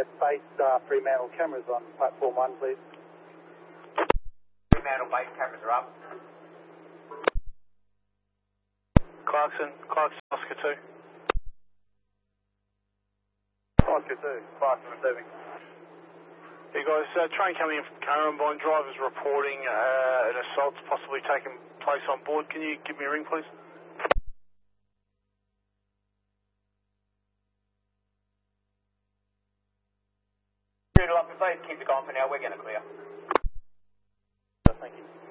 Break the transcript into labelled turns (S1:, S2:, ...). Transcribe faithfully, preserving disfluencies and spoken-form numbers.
S1: base uh, Fremantle cameras on platform one, please.
S2: Fremantle base cameras are up.
S3: Clarkson, Clarkson, Oscar two.
S1: Oscar two, Clarkson receiving.
S3: Hey guys, uh, train coming in from Currumbine, drivers reporting uh, an assault's possibly taken place on board. Can you give me a ring, please?
S2: Up, please keep it going for now, we're going to clear.
S1: Thank you.